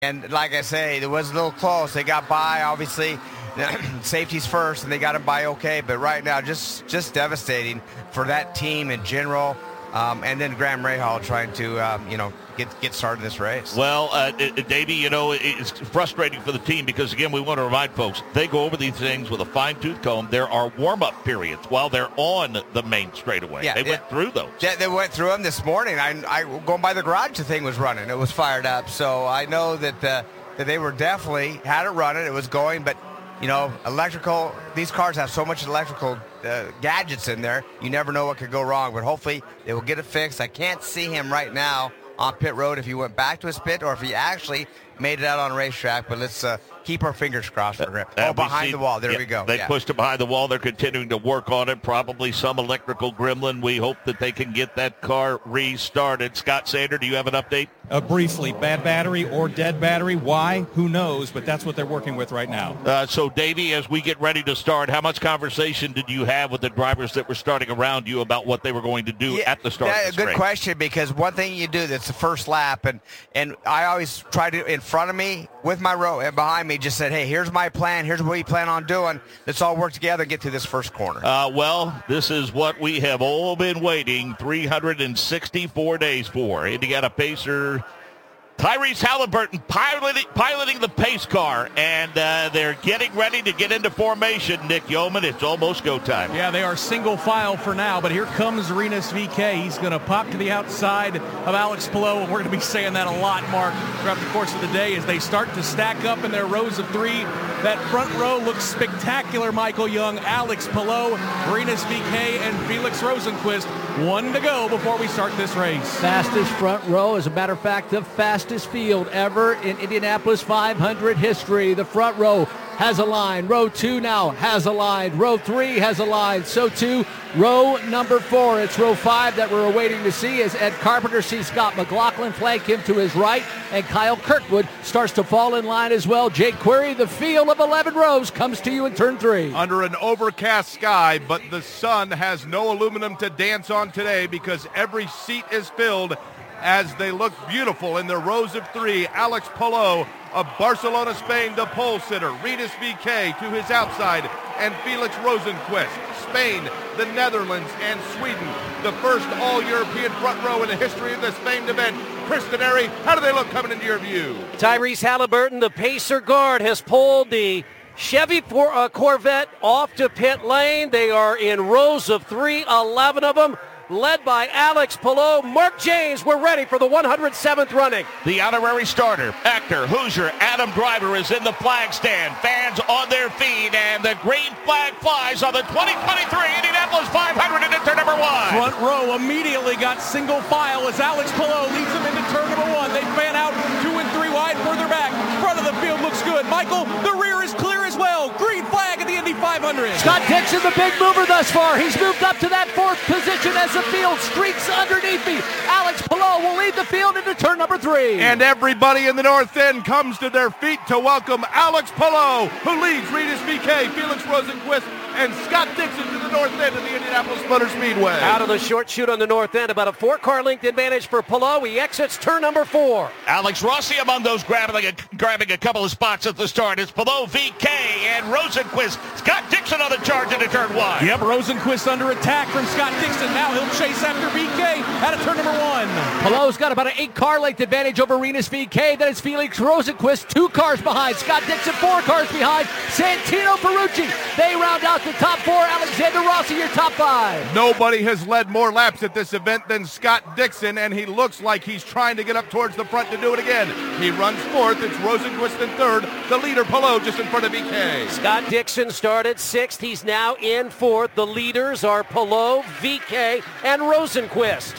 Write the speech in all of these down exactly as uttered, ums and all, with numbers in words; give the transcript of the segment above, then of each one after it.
And like I say, it was a little close. They got by, obviously. Safety's first, and they got him by okay. But right now, just just devastating for that team in general. Um, and then Graham Rahal trying to, um, you know, get get started in this race. Well, uh, Davey, you know, it's frustrating for the team because, again, we want to remind folks, they go over these things with a fine-tooth comb. There are warm-up periods while they're on the main straightaway. Yeah, they yeah. went through those. Yeah, they went through them this morning. I, I going by the garage, the thing was running. It was fired up. So I know that uh, that they were definitely had it running. It was going, but you know, electrical. These cars have so much electrical uh, gadgets in there. You never know what could go wrong. But hopefully they will get it fixed. I can't see him right now on pit road if he went back to his pit or if he actually made it out on a racetrack. But let's uh, keep our fingers crossed for him. Uh, oh, behind see, the wall. There yeah, we go. They yeah. pushed it behind the wall. They're continuing to work on it. Probably some electrical gremlin. We hope that they can get that car restarted. Scott Sander, do you have an update? Uh, briefly, bad battery or dead battery. Why? Who knows? But that's what they're working with right now. Uh, so, Davey, as we get ready to start, how much conversation did you have with the drivers that were starting around you about what they were going to do yeah, at the start yeah, of this good race? question, because one thing you do, that's the first lap, and, and I always try to, in front of me, with my row, and behind me, just said, hey, here's my plan. Here's what we plan on doing. Let's all work together and get through this first corner. Uh, well, this is what we have all been waiting three hundred sixty-four days for. Indiana Pacer Tyrese Halliburton piloting, piloting the pace car, and uh, they're getting ready to get into formation. Nick Yeoman, it's almost go time. Yeah, they are single file for now, but here comes Rinus V K. He's going to pop to the outside of Alex Palou, and we're going to be saying that a lot, Mark, throughout the course of the day as they start to stack up in their rows of three. That front row looks spectacular, Michael Young, Alex Palou, Rinus V K, and Felix Rosenqvist. One to go before we start this race. Fastest front row, as a matter of fact, the fastest field ever in Indianapolis five hundred history. The front row has a line. Row two now has a line. Row three has a line. So too, row number four. It's row five that we're waiting to see as Ed Carpenter sees Scott McLaughlin flank him to his right, and Kyle Kirkwood starts to fall in line as well. Jake Query, the field of eleven rows, comes to you in turn three. Under an overcast sky, but the sun has no aluminum to dance on today because every seat is filled as they look beautiful in their rows of three. Alex Palou of Barcelona, Spain, the pole sitter. Rinus V K to his outside, and Felix Rosenqvist. Spain, the Netherlands, and Sweden. The first all-European front row in the history of this famed event. Kristen Airy, how do they look coming into your view? Tyrese Halliburton, the Pacer guard, has pulled the Chevy for, uh, Corvette off to pit lane. They are in rows of three, eleven of them, led by Alex Palou. Mark James, we're ready for the one hundred seventh running. The honorary starter, actor, Hoosier, Adam Driver is in the flag stand. Fans on their feet, and the green flag flies on the twenty twenty-three Indianapolis five hundred into turn number one. Front row immediately got single file as Alex Palou leads them into turn number one. They fan out two and three wide further back. Front of the field looks good. Michael, the rear is clear as well. Green flag at the Indy five hundred. Scott Dixon, the big mover thus far. He's moved up to that fourth position as the field streaks underneath me. Alex Palou will lead the field into turn number three. And everybody in the north end comes to their feet to welcome Alex Palou, who leads Rinus V K, Felix Rosenqvist, and Scott Dixon to the north end of the Indianapolis Motor Speedway. Out of the short chute on the north end, about a four-car length advantage for Palou. He exits turn number four. Alex Rossi among those grabbing a, grabbing a couple of spots at the start. It's Palou, V K, and Rosenqvist. Scott Dixon on the charge into turn one. Yep, Rosenqvist under attack from Scott Dixon. Now he'll chase after V K out of turn number one. Palou's got about an eight-car length advantage over Rinus V K. Then it's Felix Rosenqvist, two cars behind. Scott Dixon, four cars behind. Santino Ferrucci. They round out the top four. Alexander Rossi, your top five. Nobody has led more laps at this event than Scott Dixon, and he looks like he's trying to get up towards the front to do it again. He runs fourth. It's Rosenqvist in third. The leader, Palou, just in front of V K. Scott Dixon started sixth. He's now in fourth. The leaders are Palou, V K, and Rosenqvist.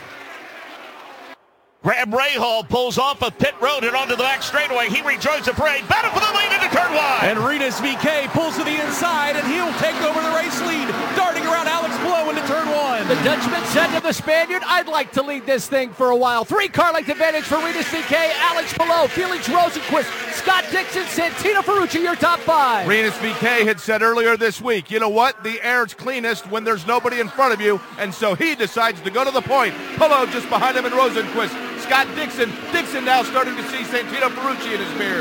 Graham Rahal pulls off of pit road and onto the back straightaway. He rejoins the parade. Battle for the lead into turn one. And Rinus V K pulls to the inside, and he'll take over the race lead, darting around Alex Palou into turn one. The Dutchman said to the Spaniard, I'd like to lead this thing for a while. Three-car length advantage for Rinus V K, Alex Palou, Felix Rosenqvist, Scott Dixon, Santino Ferrucci, your top five. Rinus V K had said earlier this week, you know what? The air's cleanest when there's nobody in front of you, and so he decides to go to the point. Palou just behind him and Rosenqvist. Scott Dixon. Dixon now starting to see Santino Ferrucci in his mirror.